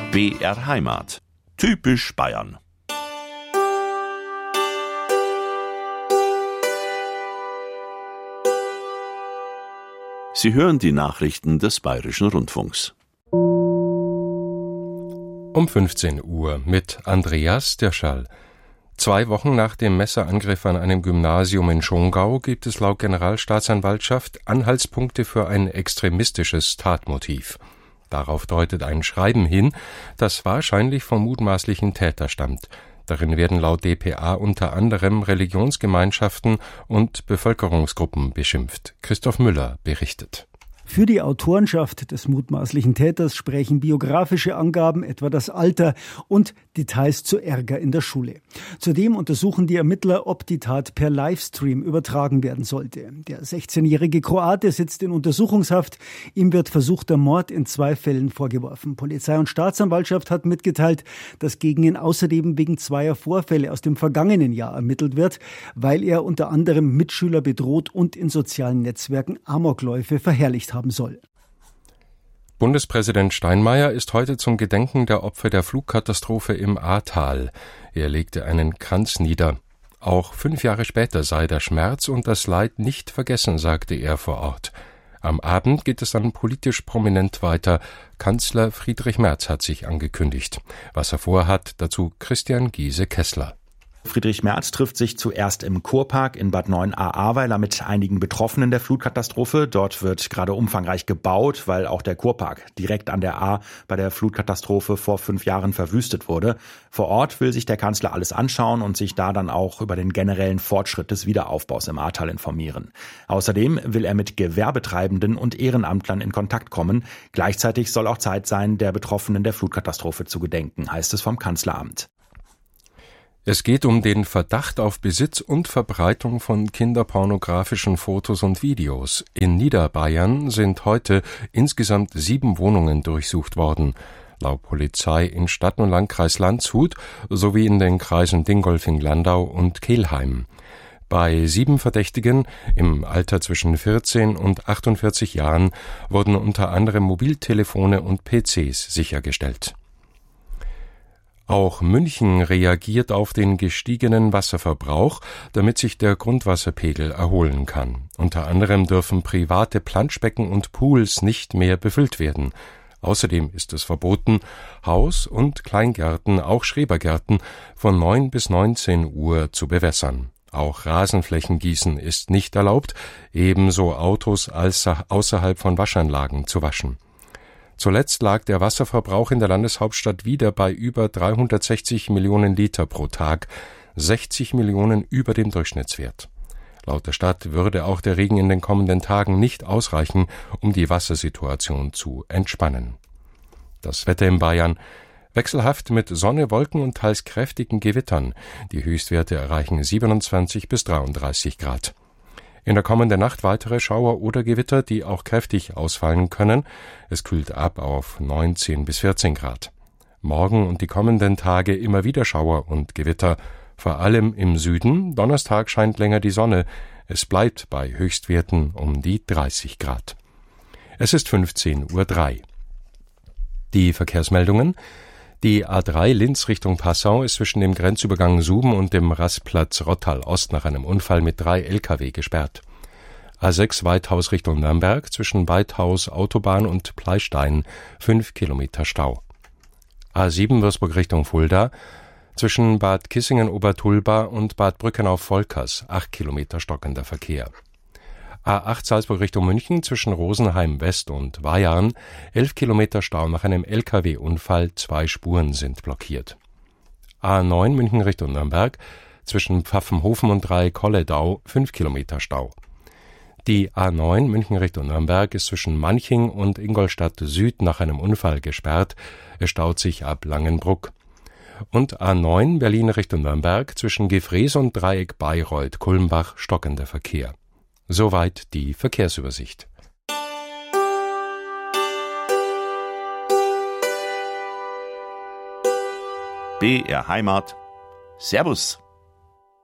BR Heimat. Typisch Bayern. Sie hören die Nachrichten des Bayerischen Rundfunks. Um 15 Uhr mit Andreas Dirschall. 2 Wochen nach dem Messerangriff an einem Gymnasium in Schongau gibt es laut Generalstaatsanwaltschaft Anhaltspunkte für ein extremistisches Tatmotiv. Darauf deutet ein Schreiben hin, das wahrscheinlich vom mutmaßlichen Täter stammt. Darin werden laut dpa unter anderem Religionsgemeinschaften und Bevölkerungsgruppen beschimpft. Christoph Müller berichtet. Für die Autorenschaft des mutmaßlichen Täters sprechen biografische Angaben, etwa das Alter und Details zu Ärger in der Schule. Zudem untersuchen die Ermittler, ob die Tat per Livestream übertragen werden sollte. Der 16-jährige Kroate sitzt in Untersuchungshaft. Ihm wird versuchter Mord in 2 Fällen vorgeworfen. Polizei und Staatsanwaltschaft hat mitgeteilt, dass gegen ihn außerdem wegen 2 Vorfälle aus dem vergangenen Jahr ermittelt wird, weil er unter anderem Mitschüler bedroht und in sozialen Netzwerken Amokläufe verherrlicht haben soll. Bundespräsident Steinmeier ist heute zum Gedenken der Opfer der Flugkatastrophe im Ahrtal. Er legte einen Kranz nieder. Auch 5 Jahre später sei der Schmerz und das Leid nicht vergessen, sagte er vor Ort. Am Abend geht es dann politisch prominent weiter. Kanzler Friedrich Merz hat sich angekündigt. Was er vorhat, dazu Christian Giese-Kessler. Friedrich Merz trifft sich zuerst im Kurpark in Bad 9a-Ahrweiler mit einigen Betroffenen der Flutkatastrophe. Dort wird gerade umfangreich gebaut, weil auch der Kurpark direkt an der Ahr bei der Flutkatastrophe vor 5 Jahren verwüstet wurde. Vor Ort will sich der Kanzler alles anschauen und sich da dann auch über den generellen Fortschritt des Wiederaufbaus im Ahrtal informieren. Außerdem will er mit Gewerbetreibenden und Ehrenamtlern in Kontakt kommen. Gleichzeitig soll auch Zeit sein, der Betroffenen der Flutkatastrophe zu gedenken, heißt es vom Kanzleramt. Es geht um den Verdacht auf Besitz und Verbreitung von kinderpornografischen Fotos und Videos. In Niederbayern sind heute insgesamt 7 Wohnungen durchsucht worden. Laut Polizei in Stadt- und Landkreis Landshut sowie in den Kreisen Dingolfing-Landau und Kelheim. Bei 7 Verdächtigen im Alter zwischen 14 und 48 Jahren wurden unter anderem Mobiltelefone und PCs sichergestellt. Auch München reagiert auf den gestiegenen Wasserverbrauch, damit sich der Grundwasserpegel erholen kann. Unter anderem dürfen private Planschbecken und Pools nicht mehr befüllt werden. Außerdem ist es verboten, Haus- und Kleingärten, auch Schrebergärten, von 9 bis 19 Uhr zu bewässern. Auch Rasenflächengießen ist nicht erlaubt, ebenso Autos als außerhalb von Waschanlagen zu waschen. Zuletzt lag der Wasserverbrauch in der Landeshauptstadt wieder bei über 360 Millionen Liter pro Tag, 60 Millionen über dem Durchschnittswert. Laut der Stadt würde auch der Regen in den kommenden Tagen nicht ausreichen, um die Wassersituation zu entspannen. Das Wetter in Bayern: wechselhaft mit Sonne, Wolken und teils kräftigen Gewittern. Die Höchstwerte erreichen 27 bis 33 Grad. In der kommenden Nacht weitere Schauer oder Gewitter, die auch kräftig ausfallen können. Es kühlt ab auf 19 bis 14 Grad. Morgen und die kommenden Tage immer wieder Schauer und Gewitter, vor allem im Süden. Donnerstag scheint länger die Sonne. Es bleibt bei Höchstwerten um die 30 Grad. Es ist 15:03 Uhr. Die Verkehrsmeldungen: Die A3 Linz Richtung Passau ist zwischen dem Grenzübergang Suben und dem Rastplatz Rottal Ost nach einem Unfall mit 3 Lkw gesperrt. A6 Weithaus Richtung Nürnberg zwischen Weithaus Autobahn und Pleistein 5 Kilometer Stau. A7 Würzburg Richtung Fulda zwischen Bad Kissingen-Obertulba und Bad Brückenau-Volkers 8 Kilometer stockender Verkehr. A8 Salzburg Richtung München zwischen Rosenheim West und Weyarn 11 Kilometer Stau nach einem Lkw-Unfall, 2 Spuren sind blockiert. A9 München Richtung Nürnberg zwischen Pfaffenhofen und Kolledau 5 Kilometer Stau. Die A9 München Richtung Nürnberg ist zwischen Manching und Ingolstadt Süd nach einem Unfall gesperrt, es staut sich ab Langenbruck. Und A9 Berlin Richtung Nürnberg zwischen Gefrees und Dreieck Bayreuth-Kulmbach stockender Verkehr. Soweit die Verkehrsübersicht. BR Heimat. Servus.